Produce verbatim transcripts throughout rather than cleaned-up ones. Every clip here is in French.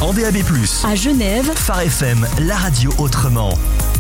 en D A B plus. À Genève, Phare F M, la radio autrement.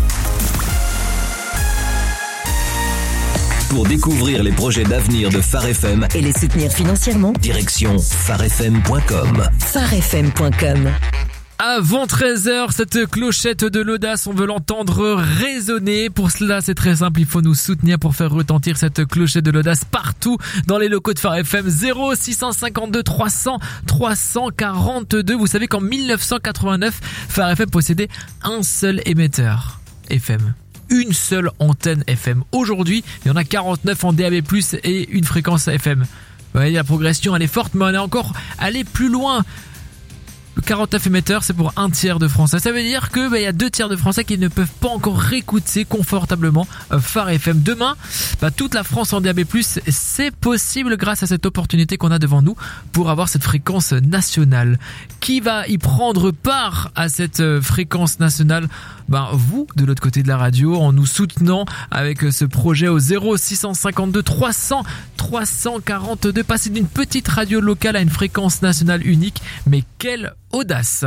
Pour découvrir les projets d'avenir de Phare F M et les soutenir financièrement, direction phare f m point com. phare f m point com. Avant treize heures, cette clochette de l'audace, on veut l'entendre résonner. Pour cela, c'est très simple, il faut nous soutenir pour faire retentir cette clochette de l'audace partout dans les locaux de Phare F M. zéro six cent cinquante-deux trois cents trois cent quarante-deux. Vous savez qu'en dix-neuf cent quatre-vingt-neuf, Phare F M possédait un seul émetteur F M. Une seule antenne F M. Aujourd'hui, il y en a quarante-neuf en D A B plus, et une fréquence F M. Vous voyez, la progression, elle est forte, mais on est encore allé plus loin. Le quarante-neuf émetteurs, c'est pour un tiers de Français. Ça veut dire que bah, y a deux tiers de Français qui ne peuvent pas encore réécouter confortablement euh, Phare F M. Demain, bah, toute la France en D A B plus, c'est possible grâce à cette opportunité qu'on a devant nous pour avoir cette fréquence nationale. Qui va y prendre part à cette euh, fréquence nationale? Ben, vous, de l'autre côté de la radio, en nous soutenant avec ce projet au zéro six cent cinquante-deux trois cents trois cent quarante-deux. Passer d'une petite radio locale à une fréquence nationale unique. Mais quelle audace!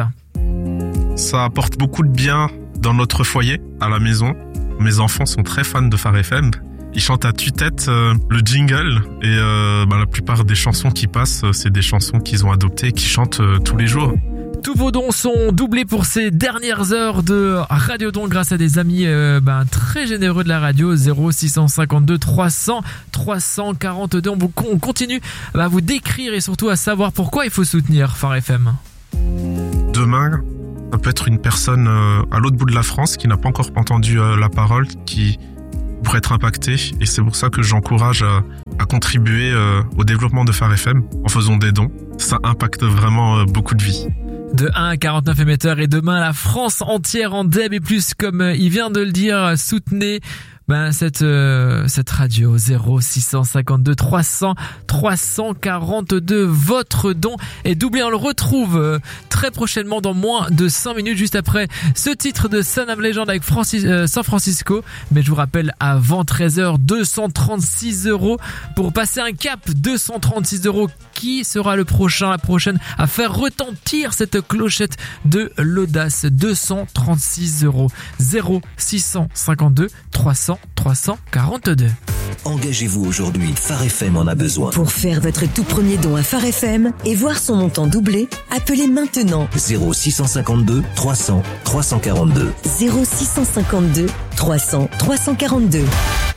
Ça apporte beaucoup de bien dans notre foyer, à la maison. Mes enfants sont très fans de Phare F M. Ils chantent à tue-tête euh, le jingle, et euh, bah, la plupart des chansons qui passent, c'est des chansons qu'ils ont adoptées et qu'ils chantent euh, tous les jours. Tous vos dons sont doublés pour ces dernières heures de Radio Don grâce à des amis euh, ben, très généreux de la radio. Zéro six cent cinquante-deux trois cents trois cent quarante-deux. On, vous, on continue à vous décrire et surtout à savoir pourquoi il faut soutenir Phare F M. Demain, ça peut être une personne euh, à l'autre bout de la France qui n'a pas encore entendu euh, la parole, qui pourrait être impactée, et c'est pour ça que j'encourage à, à contribuer euh, au développement de Phare F M en faisant des dons. Ça impacte vraiment euh, beaucoup de vies. De un à quarante-neuf émetteurs, et demain la France entière en D A B plus, comme il vient de le dire. Soutenez ben, cette, euh, cette radio. Zéro six cent cinquante-deux trois cents trois cent quarante-deux. Votre don est doublé. On le retrouve euh, très prochainement dans moins de cinq minutes, juste après ce titre de Son of Legend avec Francis, euh, San Francisco. Mais je vous rappelle, avant treize heures, deux cent trente-six euros pour passer un cap. Deux cent trente-six euros. Qui sera le prochain, la prochaine à faire retentir cette clochette de l'audace? Deux cent trente-six euros. Zéro six cent cinquante-deux trois cents trois cent quarante-deux. Engagez-vous aujourd'hui, Phare F M en a besoin. Pour faire votre tout premier don à Phare F M et voir son montant doublé, appelez maintenant zéro six cent cinquante-deux trois cents trois cent quarante-deux. zéro six cent cinquante-deux trois cents trois cent quarante-deux.